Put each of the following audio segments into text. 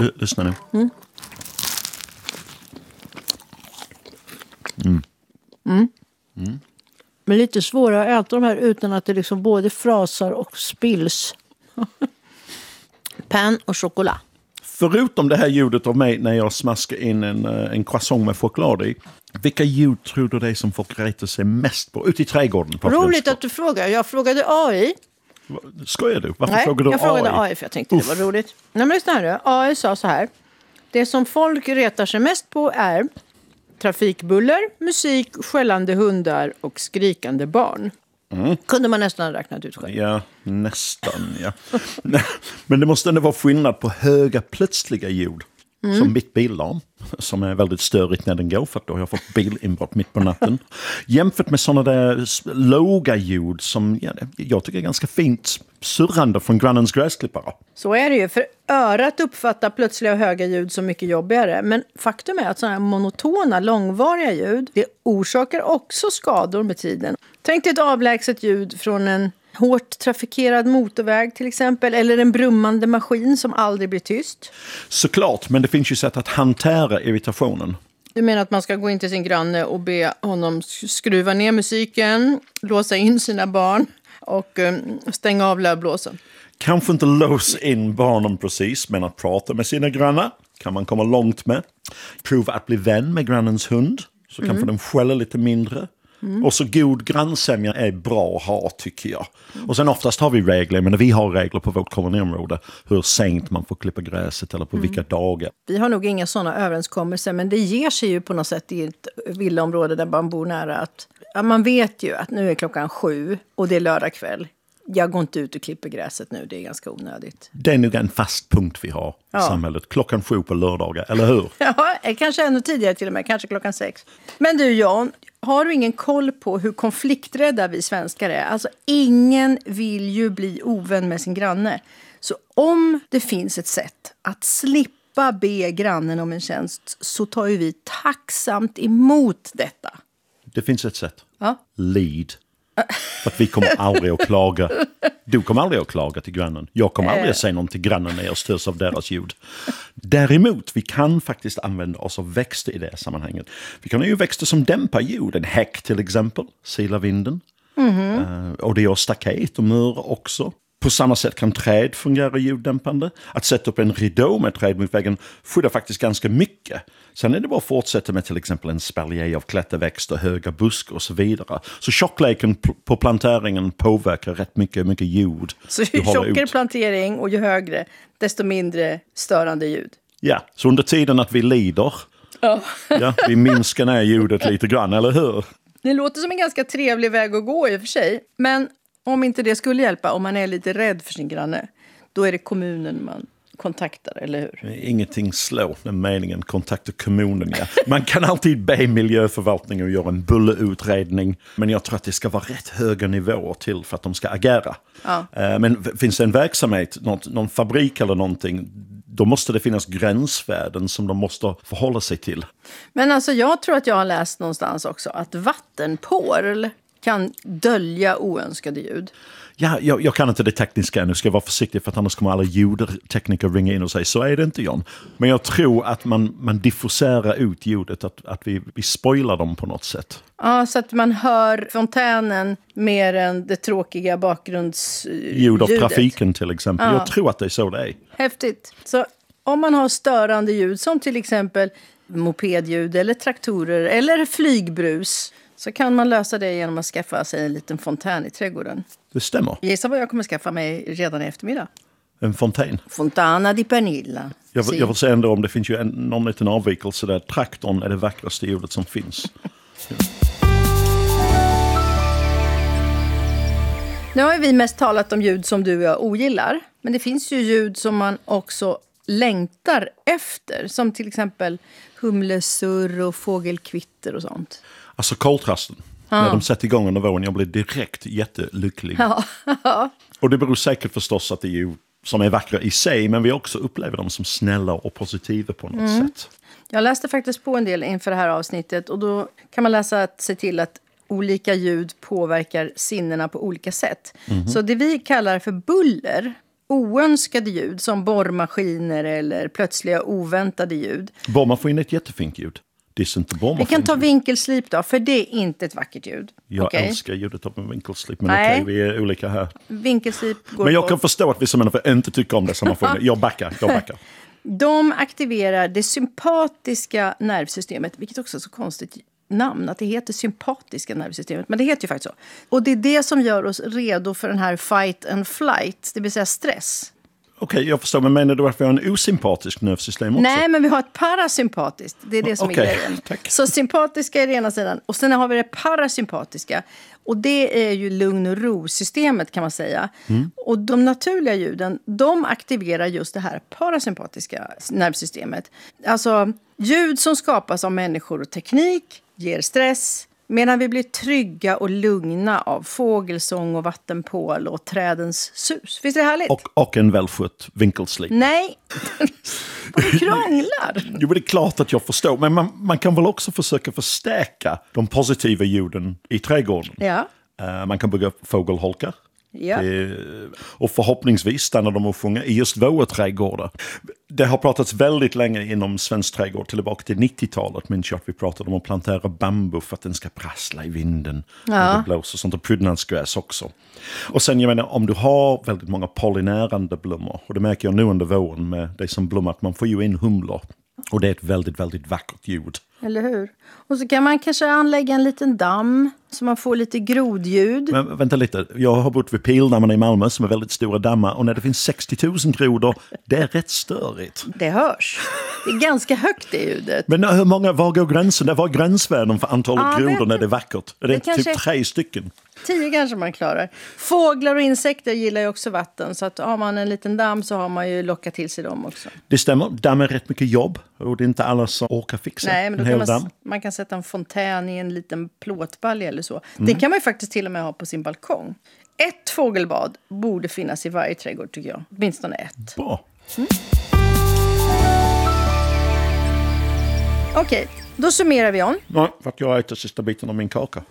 Lyssna nu. Men lite svårare att äta de här utan att det liksom både frasar och spills. Pain och choklad. Förutom det här ljudet av mig när jag smaskar in en croissant med choklad i. Vilka ljud tror du det är som folk retar sig mest på? Ute i trädgården. Roligt att du frågar. Jag frågade AI. Skojar du? Varför Nej, frågade du jag frågade AI för jag tänkte det var roligt. Nej, men lyssna här. AI sa så här. Det som folk retar sig mest på är trafikbuller, musik, skällande hundar och skrikande barn. Kunde man nästan räknat ut själv. Ja, nästan, ja. Men det måste ändå vara skillnad på höga plötsliga ljud. Som mitt billarm, som är väldigt störigt när den går, för att då har jag fått bilinbrott mitt på natten. Jämfört med sådana där låga ljud som jag tycker är ganska fint surrande från grannens gräsklippare. Så är det ju, för örat uppfattar plötsliga och höga ljud så mycket jobbigare. Men faktum är att sådana här monotona, långvariga ljud, det orsakar också skador med tiden. Tänk dig ett avlägset ljud från en hårt trafikerad motorväg till exempel, eller en brummande maskin som aldrig blir tyst. Såklart, men det finns ju sätt att hantera irritationen. Du menar att man ska gå in till sin granne och be honom skruva ner musiken, låsa in sina barn och stänga av lövblåsen? Kanske inte låsa in barnen precis, men att prata med sina grannar kan man komma långt med. Prova att bli vän med grannens hund, så kanske den skäller lite mindre. Och så god grannsämja är bra att ha, tycker jag. Och sen oftast har vi regler, men vi har regler på vårt koloniområde. Hur sent man får klippa gräset eller på vilka dagar. Vi har nog inga sådana överenskommelser, men det ger sig ju på något sätt i ett villaområde där man bor nära. Att man vet ju att nu är klockan 7 och det är lördag kväll. Jag går inte ut och klipper gräset nu, det är ganska onödigt. Det är nog en fast punkt vi har i samhället. Klockan 7 på lördagar, eller hur? Ja, kanske ännu tidigare till och med, kanske klockan 6. Men du Jan, har du ingen koll på hur konflikträdda vi svenskar är? Alltså ingen vill ju bli ovän med sin granne. Så om det finns ett sätt att slippa be grannen om en tjänst, så tar ju vi tacksamt emot detta. Det finns ett sätt. Ja. Lead. För att vi kommer aldrig att klaga. Du kommer aldrig att klaga till grannen. Jag kommer aldrig att säga någon till grannen när jag störs av deras ljud. Däremot, vi kan faktiskt använda oss av växter i det här sammanhanget. Vi kan ha ju växter som dämpar ljud. En häck till exempel, sila vinden. Och det gör staket och mör också. På samma sätt kan träd fungera ljuddämpande. Att sätta upp en ridå med träd mot väggen skyddar faktiskt ganska mycket. Sen är det bara att fortsätta med till exempel en spaljer av klätterväxter, höga buskar och så vidare. Så tjockleken på planteringen påverkar rätt mycket ljud. Så ju tjockare plantering och ju högre, desto mindre störande ljud. Ja, så under tiden att vi lider, vi minskar ner ljudet lite grann, eller hur? Det låter som en ganska trevlig väg att gå i och för sig. Men om inte det skulle hjälpa, om man är lite rädd för sin granne, då är det kommunen man kontaktar, eller hur? Ingenting slår den meningen, kontakta kommunen. Ja. Man kan alltid be miljöförvaltningen att göra en bullerutredning, men jag tror att det ska vara rätt höga nivåer till för att de ska agera. Ja. Men finns det en verksamhet, någon fabrik eller någonting, då måste det finnas gränsvärden som de måste förhålla sig till. Men alltså jag tror att jag har läst någonstans också att vattenporl kan dölja oönskade ljud. Ja, jag kan inte det tekniska nu, ska jag vara försiktig för att annars kommer alla ljudtekniker ringa in och säga så är det inte, John. Men jag tror att man diffuserar ut ljudet, att vi spoilar dem på något sätt. Ja, så att man hör fontänen mer än det tråkiga bakgrundsljudet. Ljud av trafiken till exempel. Ja. Jag tror att det är så det är. Häftigt. Så om man har störande ljud som till exempel mopedljud eller traktorer eller flygbrus, så kan man lösa det genom att skaffa sig en liten fontän i trädgården. Det stämmer. Gissa vad jag kommer skaffa mig redan i eftermiddag. En fontän. Fontana di Pernilla. Jag vill säga ändå om det finns ju någon liten avvikelse där. Traktorn är det vackraste ljudet som finns. Nu har vi mest talat om ljud som du och jag ogillar. Men det finns ju ljud som man också längtar efter. Som till exempel humlesurr och fågelkvitter och sånt. Alltså koltrasten. När de sätter igång under våren, jag blir direkt jättelycklig. Ja. Och det beror säkert förstås att det är ju som är vackra i sig, men vi också upplever dem som snälla och positiva på något sätt. Jag läste faktiskt på en del inför det här avsnittet, och då kan man läsa att se till att olika ljud påverkar sinnena på olika sätt. Så det vi kallar för buller oönskade ljud som borrmaskiner eller plötsliga oväntade ljud. Borrmaskin är ett jättefint ljud. Det är inte borrmaskin. Vi kan ta vinkelslip då, för det är inte ett vackert ljud. Jag älskar ljudet av en vinkelslip, men okej, vi är olika här. Vinkelslip går Men jag kan förstå att vissa människor inte tycker om dessa maskiner. Jag backar. De aktiverar det sympatiska nervsystemet, vilket också är så konstigt namn, att det heter sympatiska nervsystemet, men det heter ju faktiskt så. Och det är det som gör oss redo för den här fight and flight, det vill säga stress. Okej, jag förstår, men menar du att vi har en osympatisk nervsystem också? Nej, men vi har ett parasympatiskt, det är det som är grejen. Tack. Så sympatiska är det ena sidan, och sen har vi det parasympatiska. Och det är ju lugn- och ro-systemet kan man säga. Och de naturliga ljuden, de aktiverar just det här parasympatiska nervsystemet. Alltså ljud som skapas av människor och teknik ger stress. Medan vi blir trygga och lugna av fågelsång och vattenpål och trädens sus. Visst är det härligt? Och en välskött vinkelslip. Nej, du krånglar. Jo, men det är klart att jag förstår. Men man kan väl också försöka förstärka de positiva ljuden i trädgården. Ja. Man kan bygga fågelholkar. Ja. Och förhoppningsvis stannar de och sjunga i just våra trädgårdar. Det har pratats väldigt länge inom svensk trädgård, tillbaka till 90-talet. Minns jag att vi pratade om att plantera bambu för att den ska prassla i vinden. När det blåser, sånt, och prydnadsgräs också. Och sen, jag menar, om du har väldigt många pollinärande blommor, och det märker jag nu under våren med det som blommat, man får ju in humlor. Och det är ett väldigt, väldigt vackert ljud. Eller hur? Och så kan man kanske anlägga en liten damm så man får lite grodljud. Men vänta lite, jag har bott vid Pildammarna i Malmö som är väldigt stora dammar, och när det finns 60 000 grodor, det är rätt störigt. Det hörs. Det är ganska högt det ljudet. Men var går gränsen? Var är gränsvärden för antalet grodor när det är vackert? Är det typ 3 stycken? 10 kanske man klarar. Fåglar och insekter gillar ju också vatten, så att har man en liten damm så har man ju lockat till sig dem också. Det stämmer, damm är rätt mycket jobb, och det är inte alla som orkar fixa. Nej, men då en hel damm. man kan sätta en fontän i en liten plåtbalja eller så. Det kan man ju faktiskt till och med ha på sin balkong. Ett fågelbad borde finnas i varje trädgård, tycker jag. Åtminstone ett. Bra. Okej, då summerar vi om. Nej, för att jag äter sista biten av min kaka.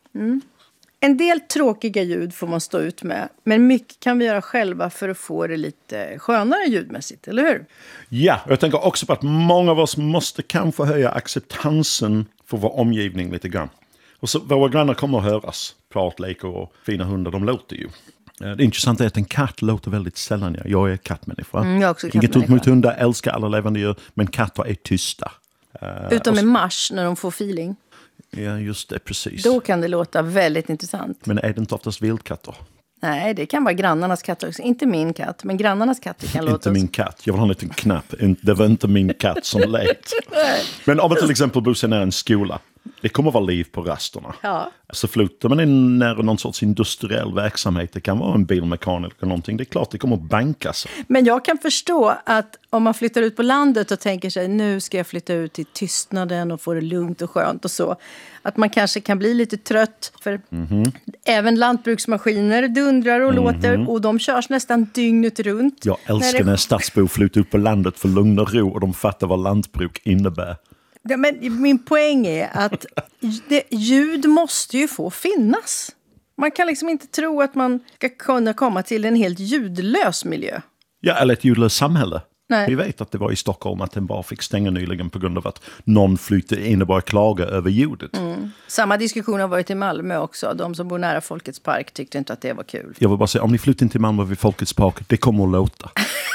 En del tråkiga ljud får man stå ut med, men mycket kan vi göra själva för att få det lite skönare ljudmässigt, eller hur? Ja, jag tänker också på att många av oss måste kanske höja acceptansen för vår omgivning lite grann. Och så våra grannar kommer att höras. Pratlekar och fina hundar, de låter ju. Det intressanta är att en katt låter väldigt sällan. Jag är kattmänniska. Jag är också kattmänniska. Inget ont mot hundar, älskar alla levande djur, men katter är tysta. Utom i mars när de får feeling. Ja, just det, precis. Då kan det låta väldigt intressant. Men är det inte oftast vildkatter? Nej, det kan vara grannarnas katter också. Inte min katt, men grannarnas katter kan låta... Inte min katt. Jag vill ha en liten knapp. Det var inte min katt som lät. Men om man till exempel busar ner en skola, det kommer vara liv på rasterna. Ja. Så flyttar man in nära någon sorts industriell verksamhet, det kan vara en bilmekaniker eller någonting, det är klart det kommer att bankas. Men jag kan förstå att om man flyttar ut på landet och tänker sig nu ska jag flytta ut till tystnaden och få det lugnt och skönt och så, att man kanske kan bli lite trött, för även lantbruksmaskiner dundrar och låter, och de körs nästan dygnet runt. Jag älskar när stadsbor flyttar ut på landet för lugn och ro, och de fattar vad lantbruk innebär. Ja, men min poäng är att ljud måste ju få finnas. Man kan liksom inte tro att man ska kunna komma till en helt ljudlös miljö. Ja, eller ett ljudlöst samhälle. Nej. Vi vet att det var i Stockholm att den bara fick stänga nyligen på grund av att någon flyttade in och bara klaga över ljudet. Samma diskussion har varit i Malmö också. De som bor nära Folkets park tyckte inte att det var kul. Jag vill bara säga, om ni flyttar in till Malmö vid Folkets park, det kommer att låta.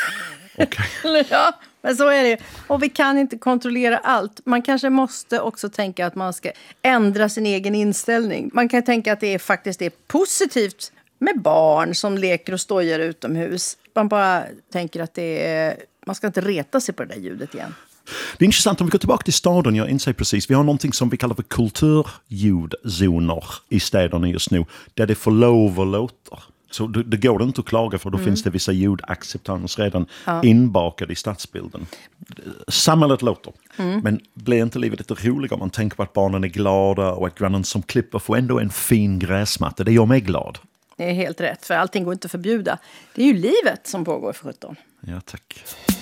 Okay. Ja, men så är det. Och vi kan inte kontrollera allt. Man kanske måste också tänka att man ska ändra sin egen inställning. Man kan tänka att det faktiskt är positivt med barn som leker och stojar utomhus. Man bara tänker att man ska inte reta sig på det där ljudet igen. Det är intressant, om vi går tillbaka till staden, jag inser precis, vi har någonting som vi kallar för kulturljudzoner i städerna just nu, där det får lov att låta. Så det går inte att klaga, för då finns det vissa ljudacceptans redan inbakade i stadsbilden. Samhället låter. Men blir inte livet lite roligare om man tänker på att barnen är glada och att grannen som klipper får ändå en fin gräsmatta? Det gör mig glad. Det är helt rätt, för allting går inte att förbjuda. Det är ju livet som pågår för 17. Ja, tack.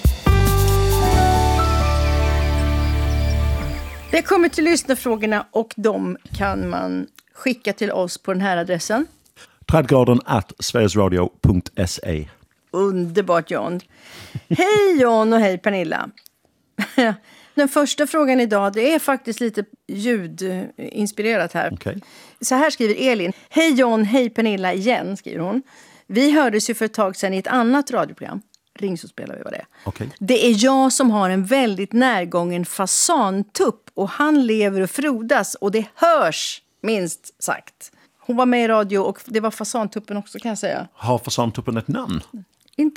Det kommer till lyssnarfrågorna, och de kan man skicka till oss på den här adressen. Trädgården@sverigesradio.se. Underbart, John. Hej John och hej Pernilla. Den första frågan idag, det är faktiskt lite ljudinspirerat här. Okay. Så här skriver Elin. Hej John, hej Pernilla igen, skriver hon. Vi hördes ju för ett tag sedan i ett annat radioprogram. Ring så spelar vi vad det är. Okay. Det är jag som har en väldigt närgången fasantupp och han lever och frodas och det hörs, minst sagt. Hon var med i radio och det var fasantuppen också, kan jag säga. Har fasantuppen ett namn?